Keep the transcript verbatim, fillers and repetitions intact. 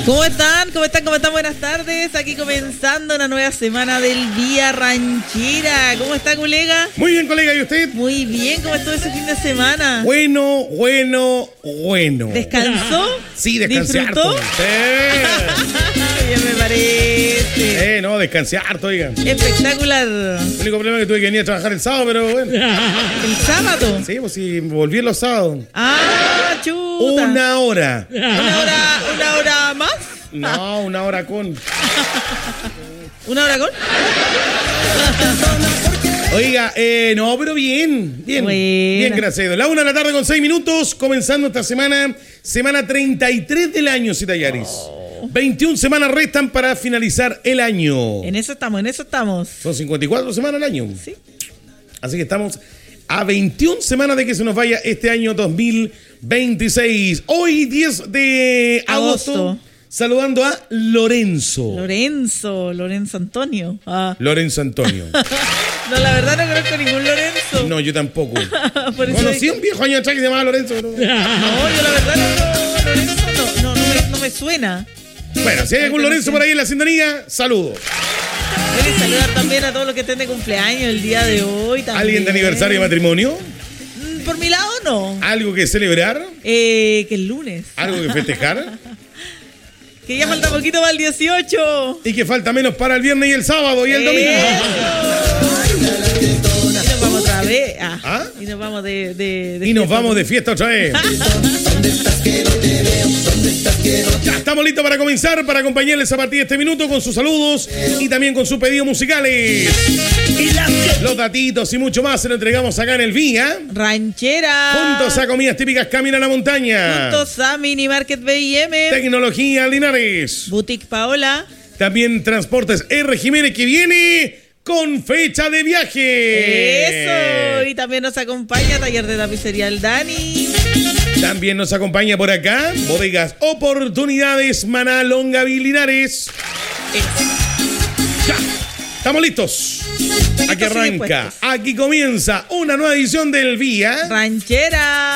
¿Cómo están? ¿Cómo están? ¿Cómo están? Buenas tardes. Aquí comenzando una nueva semana del Vía Ranchera. ¿Cómo está, colega? Muy bien, colega. ¿Y usted? Muy bien. ¿Cómo estuvo ese fin de semana? Bueno, bueno, bueno. ¿Descansó? Sí, descansé ¿Disfrutó? harto. Sí. Bien me parece. Eh, no, descansé harto, oigan. Espectacular. El único problema es que tuve que venir a trabajar el sábado, pero bueno. ¿El sábado? Sí, pues sí, volví los sábados. Ah, chuta. Una hora. ¿Una hora, una hora más? No, una hora con. ¿Una hora con? Oiga, eh, no, pero bien, bien. Buena. Bien, gracias a Dios. La una de la tarde con seis minutos, comenzando esta semana, semana treinta y tres del año, Citallaris. Oh. veintiuna semanas restan para finalizar el año. En eso estamos, en eso estamos. Son cincuenta y cuatro semanas al año. Sí. Así que estamos a veintiuna semanas de que se nos vaya este año dos mil veintiséis. Hoy, diez de agosto. agosto. Saludando a Lorenzo. Lorenzo, Lorenzo Antonio. Ah. Lorenzo Antonio. No, la verdad no conozco ningún Lorenzo. No, yo tampoco. Por eso Conocí que... un viejo año atrás que se llamaba Lorenzo. Pero... No, yo la verdad no, no Lorenzo no, no, no, me, no me suena. Bueno, si hay algún Lorenzo por ahí en la sintonía, saludos. Quiero saludar también a todos los que estén de cumpleaños el día de hoy. También. ¿Alguien de aniversario de matrimonio? Por mi lado, no. ¿Algo que celebrar? Eh, que el lunes. ¿Algo que festejar? Que ya falta poquito para el dieciocho. Y que falta menos para el viernes y el sábado y el domingo. Y nos vamos otra vez. Ah, ¿Ah? Y nos vamos de, de, de Y nos vamos de fiesta otra vez. Ya estamos listos para comenzar, para acompañarles a partir de este minuto con sus saludos y también con sus pedidos musicales. Los datitos y mucho más se lo entregamos acá en el Vía Ranchera. Juntos a Comidas Típicas Camina a la Montaña. Juntos a Mini Market B I M. Tecnología Linares. Boutique Paola. También Transportes R. Jiménez, que viene con fecha de viaje. Eso. Y también nos acompaña Taller de Tapicería El Dani. También nos acompaña por acá Bodegas Oportunidades Maná Longaví Linares. Ya, estamos listos. Aquí arranca, aquí comienza una nueva edición del Vía Ranchera.